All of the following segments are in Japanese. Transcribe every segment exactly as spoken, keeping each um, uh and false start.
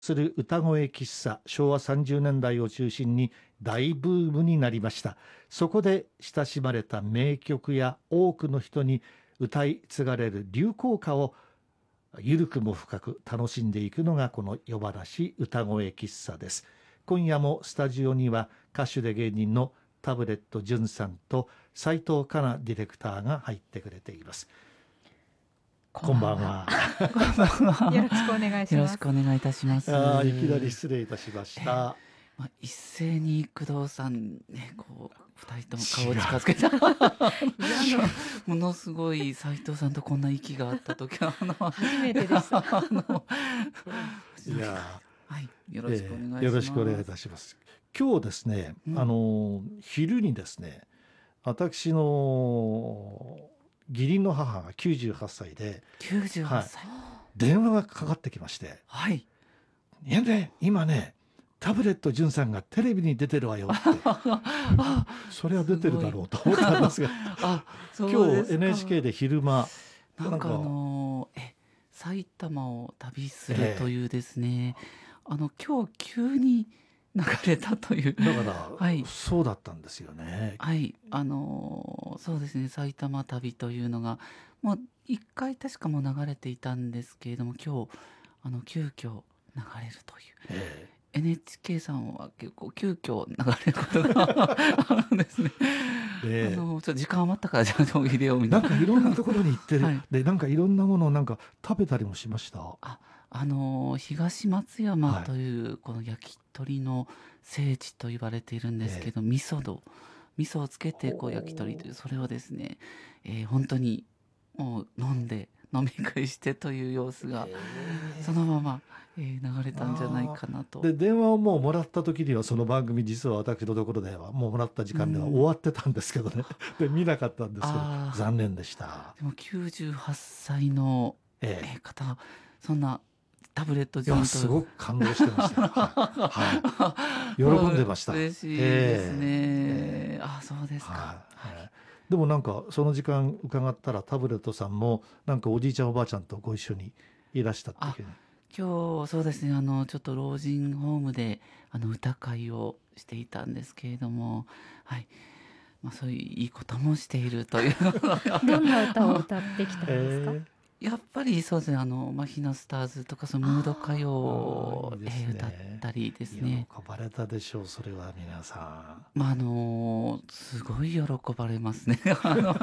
する歌声喫茶、昭和さんじゅうねんだいを中心に大ブームになりました。そこで親しまれた名曲や多くの人に歌い継がれる流行歌を緩くも深く楽しんでいくのがこの夜話歌声喫茶です。今夜もスタジオには歌手で芸人のタブレット純さんと斉藤香奈ディレクターが入ってくれています。こんばんは。 こんばんは。 よろしくお願いします。 よろしくお願いいたします。 あ、いきなり失礼いたしました。 まあ、一斉に工藤さんね、こう二人とも顔を近づけたものすごい斉藤さんとこんな息があった時はあの初めてです。あのいや、 はい、よろしくお願いします。 えー、よろしくお願いいたします。今日ですね、うん、あの昼にですね、私の義理の母がきゅうじゅうはっさいできゅうじゅうはっさい、 はい、電話がかかってきまして、 はい、 いやね、今ねタブレット純さんがテレビに出てるわよってそれは出てるだろうと思ったんですがあ、そう今ですか。 日 エヌエイチケー で昼間なんかあのー、え埼玉を旅するというですね、えー、あの今日急に流れたというだから、 はい、 そうだったんですよね。 はいあのー、そうですね、埼玉旅というのがもう一回確かもう流れていたんですけれども、今日あの急遽流れるという、 えーエヌエイチケー さんは結構急遽流れることがあるんですね。えー、あのちょっと時間余ったからじゃあ入れようみたいな。 なんかいろんなところに行ってる、 はい、 でなんかいろんなものをなんか食べたりもしました。 あ、あの東松山というこの焼き鳥の聖地と言われているんですけど、はい、味噌ど味噌をつけてこう焼き鳥というそれをですね、えー、本当にもう飲んで飲み食いしてという様子がそのまま、えー、流れたんじゃないかなと。 で電話をもうもらった時にはその番組実は私のところではもうもらった時間では終わってたんですけどね、うん、で見なかったんですけど残念でした。 でもきゅうじゅうはっさいの、えー、方、そんなタブレット上にすごく感動してました、はい、喜んでました。 嬉しいですね、えー、あ、そうですか、 はいはい、でもなんかその時間伺ったらタブレットさんもなんかおじいちゃんおばあちゃんとご一緒にいらしたっていうふうに。 今日そうですね、あのちょっと老人ホームであの歌会をしていたんですけれども、はい、まあ、そういういいこともしているというどんな歌を歌ってきたんですか？ えーやっぱりそうですね、あのマヒナスターズとかそのムード歌謡を、ね、えー、歌ったりですね。 喜ばれたでしょう、それは皆さん。 まああのすごい喜ばれますね。あの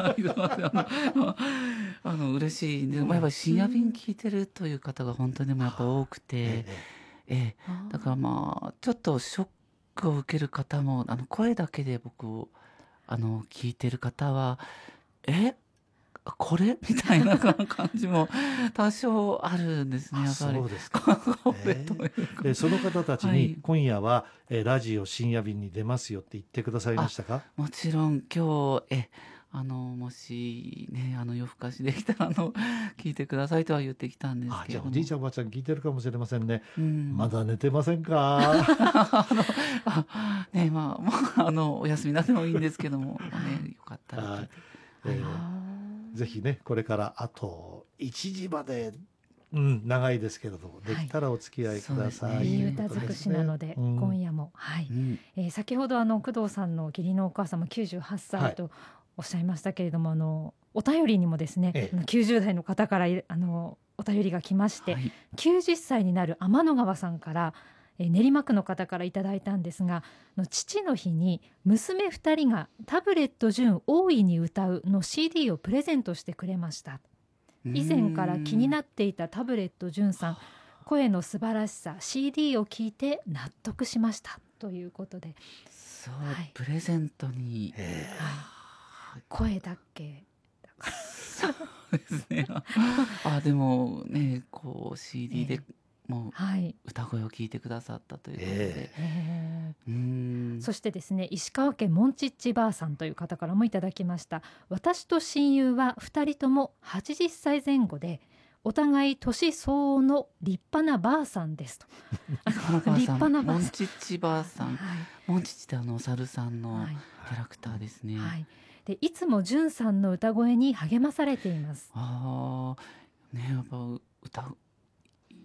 あの嬉しいんで、まあ、やっぱり深夜便聞いてるという方が本当にもやっぱ多くて、えええだからまあちょっとショックを受ける方もあの声だけで僕をあの聞いてる方はえこれみたいな感じも多少あるんですね。やっぱりそうですか。 えー、その方たちに今夜は、はい、えラジオ深夜便に出ますよって言ってくださいましたか？ もちろん今日えあのもしねあの夜更かしできたらあの聞いてくださいとは言ってきたんですけども、 あ、じゃあおじいちゃんおばあちゃん聞いてるかもしれませんね、 うん、 まだ寝てませんか？ あのあねまあ、まあ、あのお休みになってもいいんですけども、ね、よかったら聞いて、 えーぜひねこれからあといちじまで、うん、長いですけれどもできたらお付き合いください。 はい、いい歌尽くしなので、うん、今夜も、はい、うんえー、先ほどあの工藤さんの義理のお母様きゅうじゅうはっさいとおっしゃいましたけれども、はい、あのお便りにもですね、ええ、きゅうじゅうだいの方からあのお便りが来まして、はい、きゅうじゅっさいになる天の川さんから練馬区の方からいただいたんですが、父の日に娘ふたりがタブレット純大いに歌うの シーディー をプレゼントしてくれました。以前から気になっていたタブレット純さん、声の素晴らしさ シーディー を聞いて納得しましたということで、 そう、はい、プレゼントに、 はい、声だけだからそうですねあでもねこう シーディー で、えーもう歌声を聞いてくださったということで、えー、うーんそしてですね、石川県モンチッチばあさんという方からもいただきました。私と親友はふたりともはちじゅっさいぜん後でお互い年相応の立派なばあさんですと立派なばあさんモンチッチばあさん、はい、モンチッチってあのお猿さんのキャラクターですね、はいはい、 でいつも純さんの歌声に励まされています。 あねやっぱ歌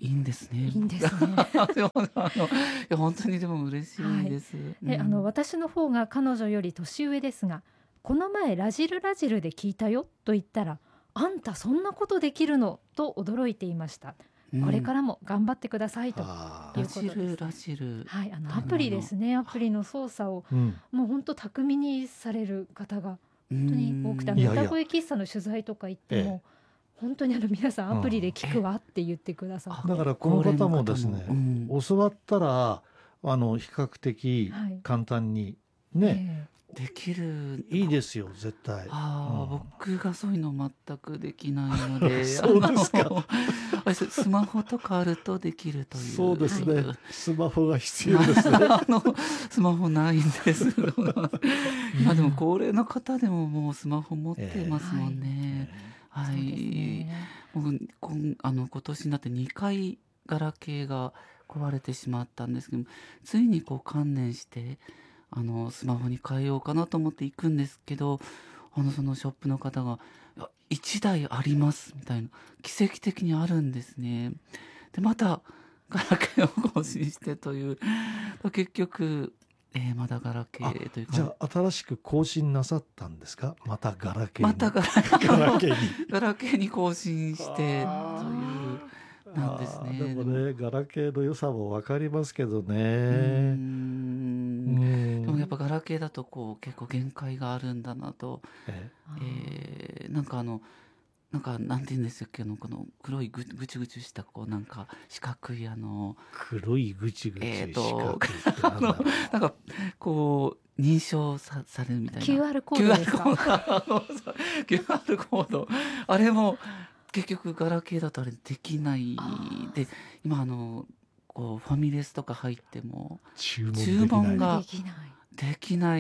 いいんですね。 いいんですね。 でもあのいや本当にでも嬉しいです。はい、 で、あの私の方が彼女より年上ですが、この前ラジルラジルで聞いたよと言ったら、あんたそんなことできるのと驚いていました。うん、これからも頑張ってくださいということです。 ラジルラジル、 はい、あのアプリですね。アプリの操作を、うん、もう本当巧みにされる方が本当に多くて、あの歌声喫茶の取材とか行っても、ええ、本当にあの皆さんアプリで聞くわって言ってくださって、 だからこの方もですね、うん、教わったらあの比較的簡単にね、はい、えー、できるいいですよ絶対。 あ、うん、僕がそういうの全くできないのでそうですか。 スマホとかあるとできるという。 そうですね、はい、スマホが必要ですね。 あのスマホないんですまあでも高齢の方でももうスマホ持ってますもんね。えーはい、ね、僕こんあの今年になってにかいガラケーが壊れてしまったんですけど、ついにこう観念してあのスマホに変えようかなと思って行くんですけど、あのそのショップの方がいちだいありますみたいな、奇跡的にあるんですね。でまたガラケーを更新してという結局えー、まだガラケーというか、 じゃあ新しく更新なさったんですか？またガラケーにまたガラケーにガラケーに更新してというなんですね。 でもね、ガラケーの良さも分かりますけどね。うーん、でもやっぱガラケーだとこう結構限界があるんだなと、ええー、なんかあのなんかなんて言うんですけど、この黒いぐぐちぐちしたこうなんか四角いあの黒いぐちぐちえー、 とあのなんかこう認証 さ, されるみたいなキューアール コードですか？ キューアール コードあれも結局ガラケーだとあれできないで、今あのこうファミレスとか入っても注文注文ができないできない。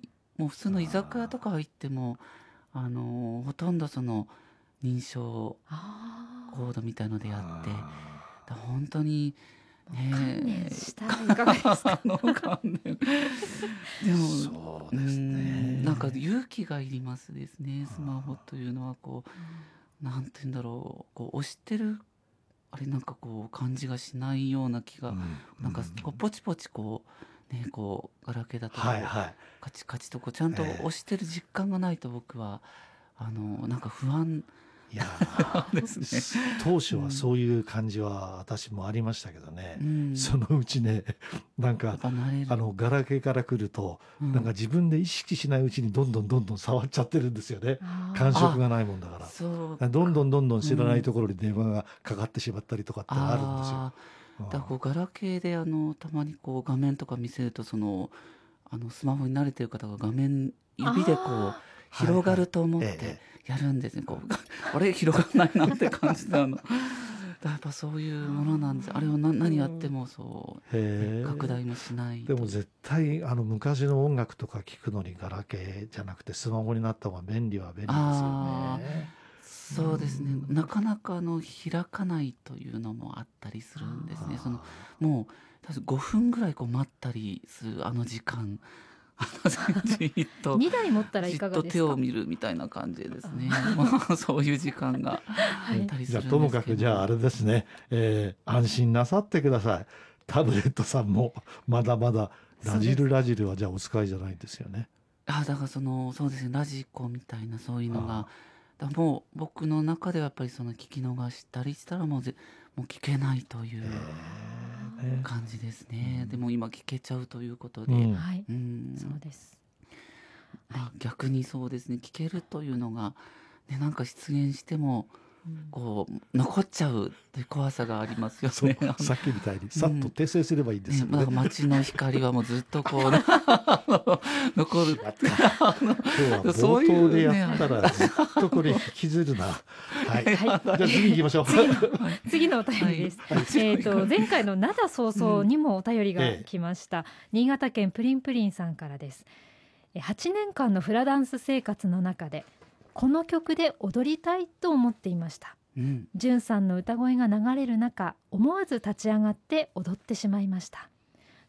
もう普通の居酒屋とか入ってもあのほとんどその認証コードみたいのでやって、だ本当に、 ね、観念したらいかがですか？ あの観念でもそうですね、 なんか勇気がいりますですね。スマホというのはこうなんて言うんだろう、こう押してるあれなんかこう感じがしないような気が、うん、なんかこうポチポチこうねこうガラケーだと、はいはい、カチカチとこうちゃんと押してる実感がないと僕は、えー、あのなんか不安いやですね、当初はそういう感じは私もありましたけどね、うん、そのうちねなんかあのガラケーから来ると、うん、なんか自分で意識しないうちにどんどんどんどん触っちゃってるんですよね。感触がないもんだからどんどんどんどん知らないところに電話がかかってしまったりとかってあるんですよ。 うん、だからこうガラケーであのたまにこう画面とか見せるとそのあのスマホに慣れてる方が画面指でこう広がると思ってやるんですね。こうあれ広がらないなって感じであのやっぱそういうものなんです。あれをな何やってもそう拡大もしない。 でも絶対あの昔の音楽とか聞くのにガラケーじゃなくてスマホになった方が便利は便利ですよね。 そうですね、なかなかあの開かないというのもあったりするんですね。そのもうごふんぐらいこう待ったりするあの時間じっとにだい持ったらいかがですか？ じっと手を見るみたいな感じですね。まあ、そういう時間があったりするんですけど、はい、じゃあともかくじゃああれですね、えー、安心なさってください。タブレットさんもまだまだラジルラジルはじゃあお使いじゃないんですよね。 あだからそのそうですね、ラジコみたいなそういうのがだもう僕の中ではやっぱりその聞き逃したりしたらもうぜもう聞けないという感じですね。えー、でも今聞けちゃうということで、 うんはいうん、そうです、 まあ、逆にそうですね、聞けるというのが、ね、なんか出現してもこう残っちゃうという怖さがありますよね。 さっきみたいにさっと訂正すればいいんですよね。 うんね、街の光はもうずっとこう、ね、残る。 今日は冒頭でやったらずっとこれ引きずるな。はい。はい、じゃあ次行きましょう。 次の次のお便りです。はい、えっと前回の灘早々にもお便りが来ました。うん、新潟県プリンプリンさんからです。はちねんかんのフラダンス生活の中で。この曲で踊りたいと思っていました。うん、じゅんさんの歌声が流れる中、思わず立ち上がって踊ってしまいました。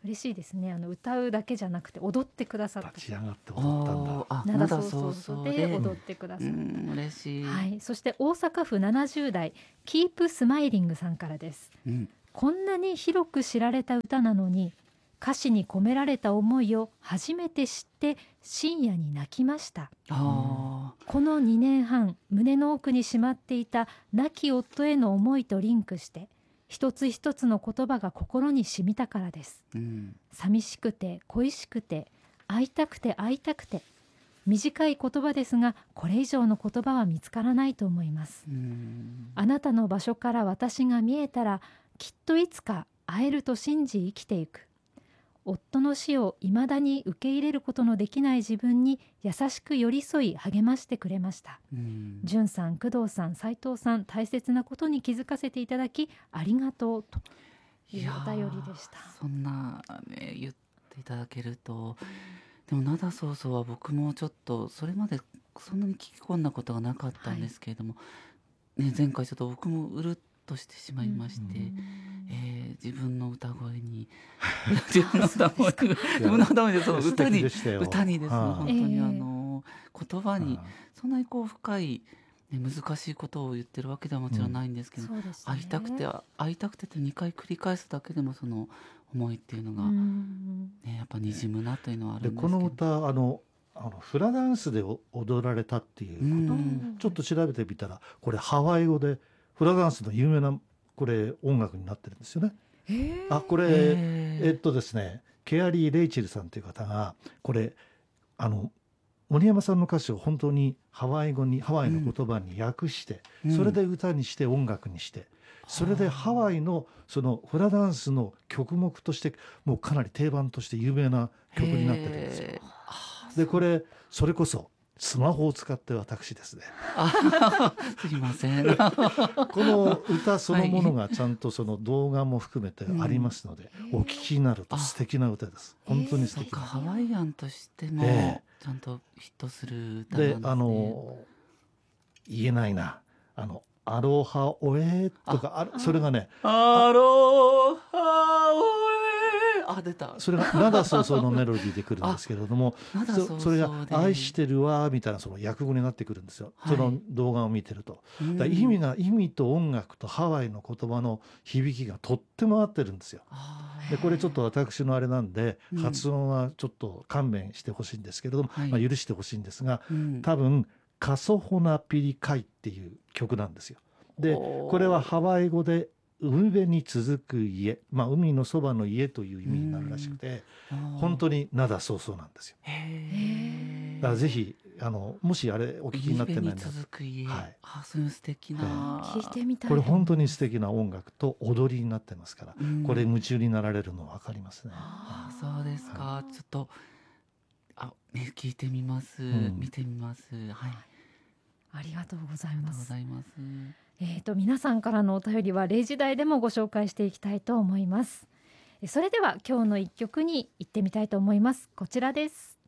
嬉しいですね。あの歌うだけじゃなくて踊ってくださった。 立ち上がって踊ったんだ。 あ、灘そうそうで踊ってくださった。 嬉しい。 はい。そして大阪府ななじゅう代キープスマイリングさんからです。うん、こんなに広く知られた歌なのに歌詞に込められた思いを初めて知って深夜に泣きました。あ、このにねんはん胸の奥にしまっていた亡き夫への思いとリンクして一つ一つの言葉が心に染みたからです、うん、寂しくて恋しくて会いたくて会いたくて、短い言葉ですがこれ以上の言葉は見つからないと思います。うん、あなたの場所から私が見えたらきっといつか会えると信じ生きていく。夫の死をいまだに受け入れることのできない自分に優しく寄り添い励ましてくれました。淳さん、工藤さん、斉藤さん、大切なことに気づかせていただきありがとうというお便りでした。 そんな、ね、言っていただけると、でも灘そうそうは僕もちょっとそれまでそんなに聞き込んだことがなかったんですけれども、はいね、前回ちょっと僕もうるっとしてしまいまして、うんえー、自分の歌声に自分の歌声に自分の歌声でその歌に歌にですね、本当にあの言葉にそんなにこう深い、ね、難しいことを言ってるわけではもちろんないんですけど、うんね、会いたくて会いたくてとにかい繰り返すだけでもその思いっていうのが、ね、やっぱにじむなというのはあるんですけど、 でこの歌あのあのフラダンスで踊られたっていうこと、うん、ちょっと調べてみたらこれハワイ語でフラダンスの有名なこれ音楽になってるんですよね。あこれえっとですねケアリー・レイチェルさんという方がこれあの森山さんの歌詞を本当にハワイ語にハワイの言葉に訳して、うん、それで歌にして音楽にして、うん、それでハワイのそのフラダンスの曲目としてもうかなり定番として有名な曲になってるんですよ。でこれそれこそスマホを使って私ですねすいませんこの歌そのものがちゃんとその動画も含めてありますので、うん、お聴きになると素敵な歌です。本当に素敵な、 えー、ハワイアンとしてもちゃんとヒットする歌なんですね。 であの言えないなあのアロハオエとかあそれがねアロハオエあ出たそれが灘そうそうのメロディーでくるんですけれどもそ, それが愛してるわみたいなその訳語になってくるんですよ、はい、その動画を見てると。だ意味が意味と音楽とハワイの言葉の響きがとっても合ってるんですよ。でこれちょっと私のあれなんで、うん、発音はちょっと勘弁してほしいんですけれども、はいまあ、許してほしいんですが、うん、多分カソホナピリカイっていう曲なんですよ。でこれはハワイ語で海辺に続く家、まあ、海のそばの家という意味になるらしくて、本当に灘そうそうなんですよ。へだからぜひあのもしあれお聞きになってないので、 続く家、はい、あそういう素敵な、 聞いてみたい。 これ本当に素敵な音楽と踊りになってますから、これ夢中になられるの分かりますね。 あそうですか、はい、ちょっとあ、ね、聞いてみます、うん、見てみます。はい、 ありがとうございます。 ありがとうございます。 えーと、皆さんからのお便りはれいじ台でもご紹介していきたいと思います。それでは今日の一曲に行ってみたいと思います。こちらです。